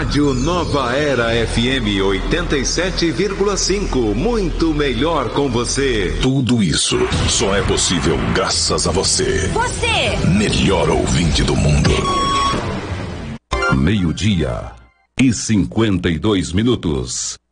Rádio Nova Era FM 87,5. Muito melhor com você. Tudo isso só é possível graças a você. Você! Melhor ouvinte do mundo. 12:52.